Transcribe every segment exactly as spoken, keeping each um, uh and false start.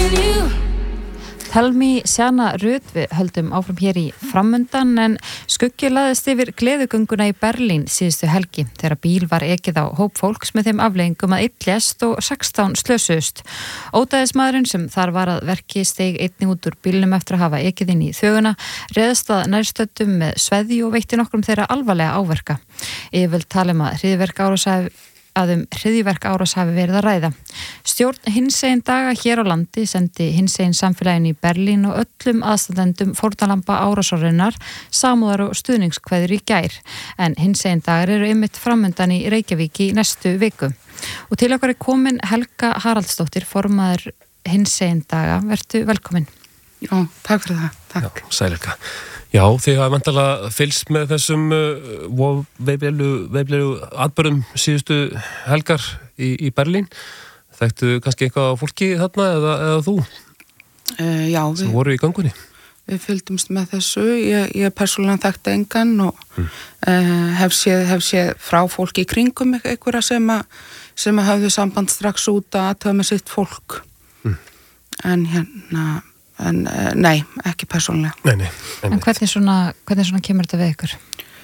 Telmi, Sjana, Rut, við höldum áfram hér í framundan en skuggi laðist yfir gleðigönguna í Berlín síðustu helgi þegar bíl var ekið á hóp fólks með þeim afleiðingum að einn lést og sextán slösuðust. Ódæðismaðurinn sem þar var að verki steig einnig út úr bílnum eftir að hafa ekið inn í þöguna, réðst að nærstöddum með sveðju og veitti nokkrum þeirra alvarlega áverka. Yfirvöld tala um að hryðjuverk árás hafi að um hryðjuverk árás hafi verið að ræða. Stjórn hinsegin daga hér á landi sendi hinsegin samfélaginu í Berlín og öllum aðstandendum fórnarlamba árásarinnar samúðar og stuðningskveður í gær. En hinsegin dagar eru einmitt framundan í Reykjavík í næstu viku. Og til okkar er komin Helga Haraldsdóttir, formaður hinsegin daga. Vertu velkomin. Já, takk fyrir það. Takk. Já, sæl Helga. Já, þið hafa vantarlega fylgst með þessum uh, veiflegu atburðum síðustu helgar í, í Berlín. Þekktu kannski eitthvað fólki þarna eða, eða þú? Uh, já, sem við, voru í gangunni? Við fylgdumst með þessu. Ég, ég persónulega þekkti engan og mm. uh, hef, séð, hef séð frá fólki í kringum einhverja sem að, sem að hafðu samband strax út að aðtöða með sitt fólk. Mm. En hérna... En nei, ekki persónulega. Nei, nei. En hvernig svona, hvernig svona kemur þetta við ykkur?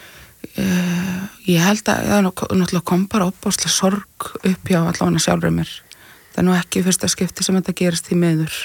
Uh, ég held að það náttúrulega kom bara opbáslega sorg upp hjá allavega sjálfur mér. Það er nú ekki fyrsta skipti sem þetta gerist í miður.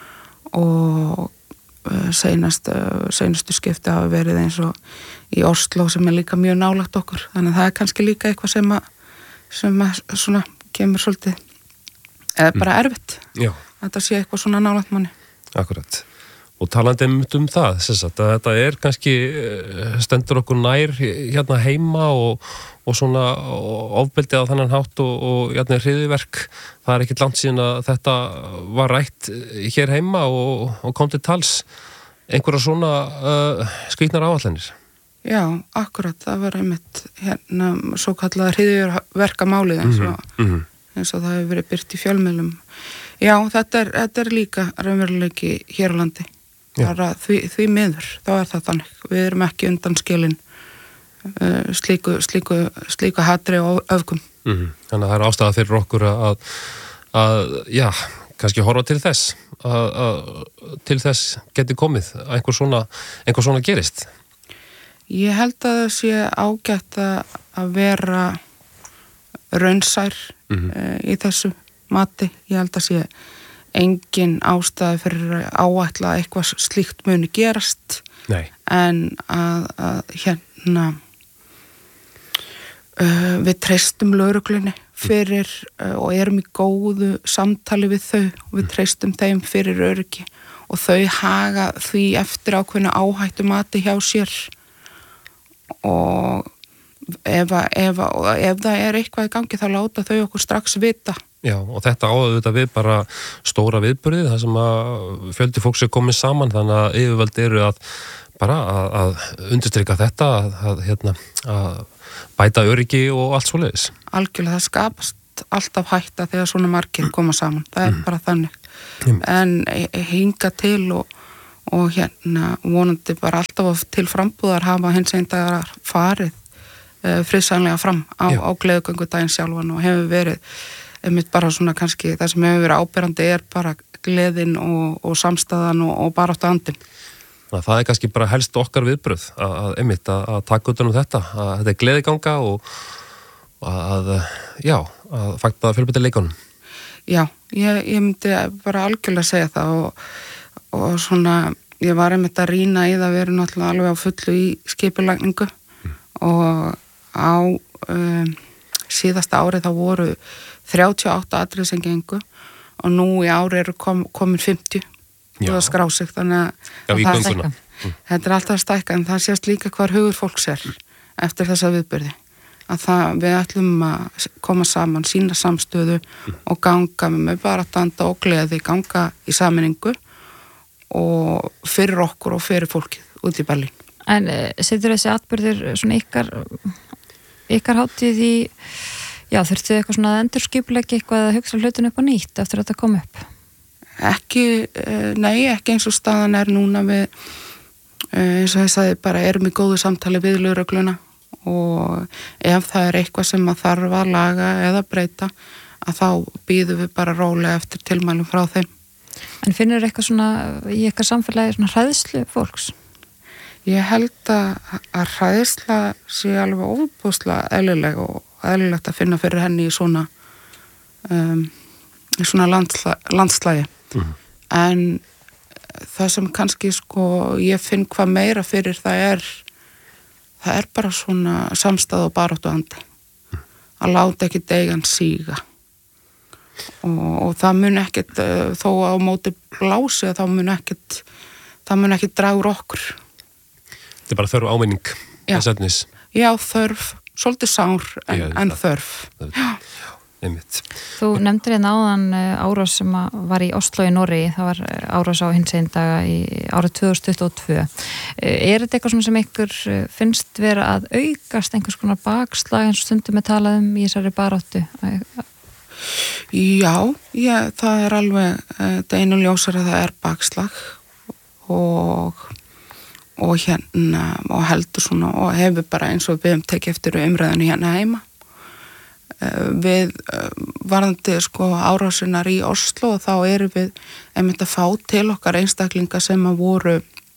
Og uh, seinast, uh, seinastu skipti hafa verið eins og í Oslo sem er líka mjög nálægt okkur. Þannig að það er kannski líka eitthvað sem að, sem að svona kemur svolítið, eða bara mm. erfitt. Já. Þetta sé eitthvað svona nálægt manni. Akkurat. Og talandi um það, sagt, að þetta er kannski stendur okkur nær hérna heima og, og svona ofbeldið á þennan hátt og, og hérna hryðjuverk. Það er ekkert langt síðan að þetta var rætt hér heima og, og kom til tals einhverja svona uh, skrýtnar áætlanir. Já, akkurat. Það var einmitt hérna svo kallað hryðjuverkamálið eins og, mm-hmm. eins og það hefur verið birt í fjölmiðlum. Já, þetta er, þetta er líka raunveruleiki hér á landi. Því, því miður, þá er það þannig. Við erum ekki undan skilin uh, slíku, slíku, slíku hatri og öfgum. Mm-hmm. Þannig að það er ástæða fyrir okkur að, að já, kannski horfa til þess, að, að til þess geti komið að einhver svona, einhver svona gerist. Ég held að það sé ágætt að vera raunsær mm-hmm. uh, í þessu mati. Ég held að sé engin ástæði fyrir að áætla að eitthvað slíkt muni gerast. Nei. En að, að hérna uh, við treystum lögreglunni fyrir uh, og erum í góðu samtali við þau og við treystum þeim fyrir öryggi og þau haga því eftir ákveðna áhættu mati hjá sér og ef, ef, ef það er eitthvað í gangi þá láta þau okkur strax vita. Já, og þetta áður þetta við bara stóra viðburðið, það sem að fjöldi fólks er komið saman, þannig að yfirvöld eru að bara að, að undirstrika þetta, að, að, hérna, að bæta öryggi og allt svoleiðis. Algjörlega, það skapast alltaf hætta þegar svona margir koma saman, það er mm. bara þannig. Mm. En hinga til og, og hérna vonandi bara alltaf til frambúðar hafa hins einn dagar farið uh, friðsænlega fram á, á gleðigöngudaginn sjálfan og hefur verið einmitt bara svona kannski það sem hefur verið áberandi er bara gleðin og, og samstæðan og, og bara áttu andin. Það er kannski bara helst okkar viðbröð að, að einmitt að, að taka utan um þetta, að þetta er gleðiganga og að, já, að fagna fjölbreytni leikunum. Já, ég, ég myndi bara algjörlega segja það og, og svona, ég var einmitt að rýna í það, við erum náttúrulega alveg á fullu í skipulagningu mm. og á um, síðasta árið þá voru þrjátíu og átta atriði sem gengu og nú í ári eru kom, komin fimmtíu og það skrá sig þannig að, Já, að það stækka. Þetta er alltaf að stækka en það sést líka hvar hugur fólks er eftir þessa viðburði að það, við ætlum að koma saman, sína samstöðu mm. og ganga með bara danda og gleði, ganga í sameiningu og fyrir okkur og fyrir fólkið út í Berlín. En setur þessi atburðir svona ykkar ykkar hátíð í Já, þurftu eitthvað svona að endurskipuleggja eitthvað að hugsa hlutinu upp á nýtt eftir að þetta kom upp? Ekki, nei, ekki eins og staðan er núna við, eins og ég sagði, bara erum í góðu samtali við lögregluna og ef það er eitthvað sem að þarf að laga eða breyta, að þá býðum við bara rólega eftir tilmælum frá þeim. En finnur eitthvað svona í eitthvað samfélagi svona hræðslu fólks? Ég held að, að hræðsla sé alveg óbúslega eðlileg og eðlilegt að finna fyrir henni í svona um, í svona landsla, landslægi mm. en það sem kannski sko ég finn hvað meira fyrir það er það er bara svona samstæð og baráttu andi mm. að láta ekki deigan síga og, og það mun ekkit þó á móti blási þá mun ekkit það mun ekkit draga úr okkur. Þetta er bara þörf áminning þess efnis. Já, þörf, svolítið sár en, Já, en þörf. Það, Já. Einmitt. Þú nefndir hérna áðan árás sem var í Oslo í Noregi, það var árás á hinsegin daga í árið tvö þúsund tuttugu og tvö. Er þetta eitthvað sem ykkur finnst vera að aukast einhvers konar bakslag eins og stundum við talaðum í þessari baráttu? Já, já, það er alveg, þetta einu ljósar að það er bakslag og og hérna og heldur svona og hefur bara eins og við hefum tekið eftir umræðinu hérna heima við varðandi sko árásinnar í Oslo og þá erum við einmitt að fá til okkar einstaklinga sem að voru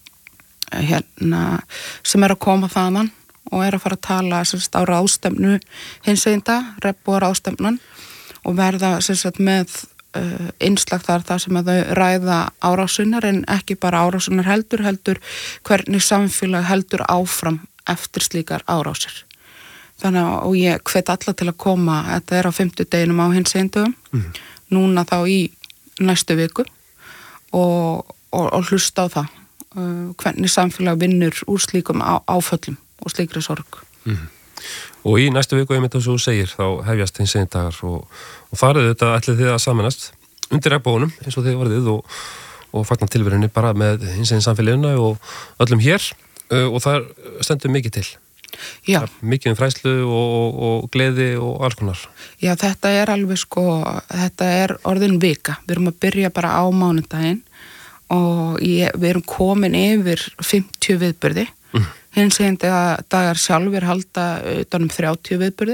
hérna sem er að koma þaðan og er að fara að tala sérst á ráðstefnu hinsegin dag, rebbúar ráðstefnan og verða sérst með Uh, innslag þar það sem að þau ræða árásunar en ekki bara árásunar heldur heldur hvernig samfélag heldur áfram eftir slíkar árásir þannig að og ég hvet alla til að koma þetta er á fimmtudeginum á hinsegin dögum mm. núna þá í næstu viku og, og, og hlusta á það uh, hvernig samfélag vinnur úr slíkum á, áföllum og slíkri sorg mm. Og í næstu viku, einmitt eins og þú segir, þá hefjast hinsegin dagar og, og farið þetta ætlið þið að samennast undir regnboganum eins og þið varðið og, og fagnar tilverunni bara með hinsegin samfélaginu og öllum hér og það stendur mikið til. Já. Mikið um fræðslu og, og, og gleði og alls konar. Já, þetta er alveg sko, þetta er orðin vika. Við erum að byrja bara á mánudaginn og ég, við erum komin yfir fimmtíu viðburði. Mm. Hinsegin dagar sjálfur halda utan um þrjátíu viðburði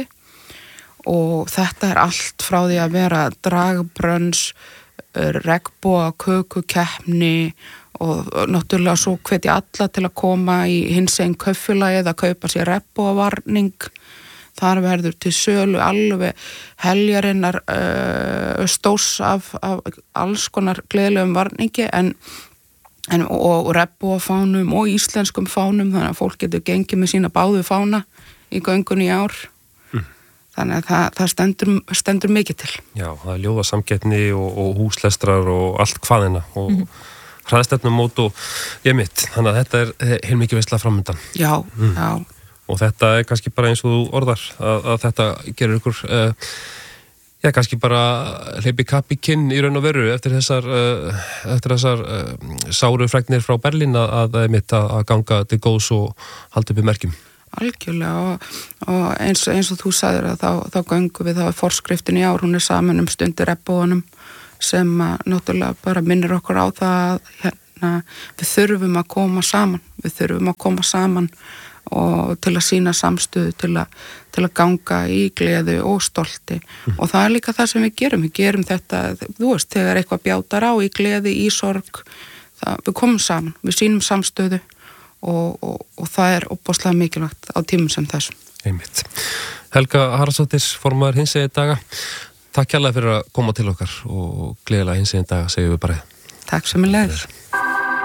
og þetta er allt frá því að vera dragbrönns, regnboga, kökukeppni og náttúrulega svo hvet ég alla til að koma í hinsegin kaupfélagið eða kaupa sér regnbogavarning. Þar verður til sölu alveg heljarinnar uh, stórs af, af alls konar gleðilegum varningi en En, og, og rebbúafánum og íslenskum fánum þannig að fólk getur gengið með sína báðu fána í göngunni í ár mm. þannig að það, það stendur, stendur mikið til. Já, það er ljóðasamkeppni og, og húslestrar og allt hvaðina og mm. hraðstefnum mót og ég mitt, þannig að þetta er heil mikið veisla framundan. Já, mm. já. Og þetta er kannski bara eins og þú orðar að, að þetta gerur ykkur uh, Já, kannski bara hleypi kapp í kinn í raun og veru eftir þessar, uh, eftir þessar uh, sáru fregnir frá Berlín að, að, mitt, að ganga til góðs og halda upp í merkjum. Algjörlega og, og eins, eins og þú sagðir að þá, þá gangum við þá forskriftin í ár, hún er saman um stundir rebbúanum sem að, náttúrulega bara minnir okkur á það að hérna, við þurfum að koma saman, við þurfum að koma saman og til að sína samstöðu til að, til að ganga í gleði og stolti mm. og það er líka það sem við gerum við gerum þetta, þú veist, þegar eitthvað bjátar á í gleði, í sorg það, við komum saman, við sínum samstöðu og, og, og það er opaslega mikilvægt á tímum sem þessum. Einmitt. Helga Haraldsdóttir, formaður hinsegin daga, takk kærlega fyrir að koma til okkar og gleðilega hinsegin daga, segjum við bara. Takk sömuleiðis.